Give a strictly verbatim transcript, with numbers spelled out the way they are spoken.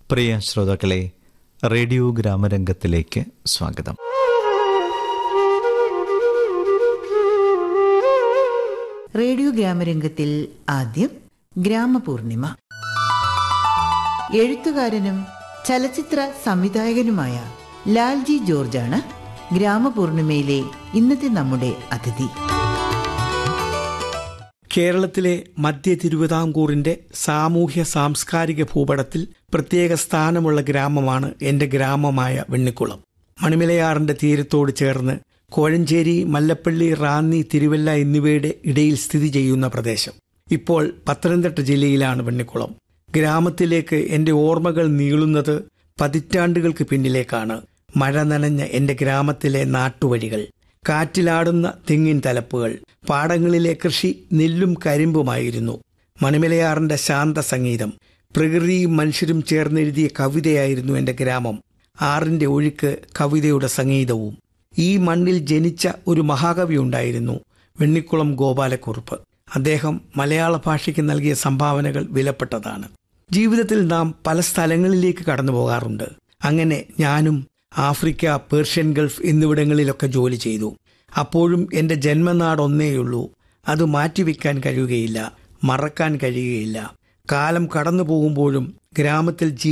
പ്രിയ ശ്രോതാക്കളെ, റേഡിയോ ഗ്രാമരംഗത്തിലേക്ക് സ്വാഗതം. റേഡിയോ ഗ്രാമരംഗത്തിൽ ആദ്യം ഗ്രാമപൂർണിമ. എഴുത്തുകാരനും ചലച്ചിത്ര സംവിധായകനുമായ ലാൽജി ജോർജാണ് ഗ്രാമപൂർണിമയിലെ ഇന്നത്തെ നമ്മുടെ അതിഥി. കേരളത്തിലെ മധ്യ തിരുവിതാംകൂറിന്റെ സാമൂഹ്യ സാംസ്കാരിക ഭൂപടത്തിൽ പ്രത്യേക സ്ഥാനമുള്ള ഗ്രാമമാണ് എന്റെ ഗ്രാമമായ വെണ്ണിക്കുളം. മണിമലയാറിന്റെ തീരത്തോട് ചേർന്ന് കോഴഞ്ചേരി, മല്ലപ്പള്ളി, റാന്നി, തിരുവല്ല എന്നിവയുടെ ഇടയിൽ സ്ഥിതി ചെയ്യുന്ന പ്രദേശം. ഇപ്പോൾ പത്തനംതിട്ട ജില്ലയിലാണ് വെണ്ണിക്കുളം. ഗ്രാമത്തിലേക്ക് എന്റെ ഓർമ്മകൾ നീളുന്നത് പതിറ്റാണ്ടുകൾക്ക് പിന്നിലേക്കാണ്. മഴ നനഞ്ഞ എന്റെ ഗ്രാമത്തിലെ നാട്ടുവഴികൾ, കാറ്റിലാടുന്ന തെങ്ങിൻ തലപ്പുകൾ, പാടങ്ങളിലെ കൃഷി നെല്ലും കരിമ്പുമായിരുന്നു. മണിമലയാറിന്റെ ശാന്ത സംഗീതം, പ്രകൃതിയും മനുഷ്യരും ചേർന്നെഴുതിയ കവിതയായിരുന്നു എന്റെ ഗ്രാമം. ആറിന്റെ ഒഴുക്ക് കവിതയുടെ സംഗീതവും. ഈ മണ്ണിൽ ജനിച്ച ഒരു മഹാകവി ഉണ്ടായിരുന്നു, വെണ്ണിക്കുളം ഗോപാലക്കുറുപ്പ്. അദ്ദേഹം മലയാള ഭാഷയ്ക്ക് നൽകിയ സംഭാവനകൾ വിലപ്പെട്ടതാണ്. ജീവിതത്തിൽ നാം പല സ്ഥലങ്ങളിലേക്ക് കടന്നു പോകാറുണ്ട്. അങ്ങനെ ഞാനും ആഫ്രിക്ക, പേർഷ്യൻ ഗൾഫ് എന്നിവിടങ്ങളിലൊക്കെ ജോലി ചെയ്തു. അപ്പോഴും എൻ്റെ ജന്മനാട് ഒന്നേയുള്ളൂ. അത് മാറ്റിവെക്കാൻ കഴിയുകയില്ല, മറക്കാൻ കഴിയുകയില്ല. കാലം കടന്നു പോകുമ്പോഴും ഗ്രാമത്തിൽ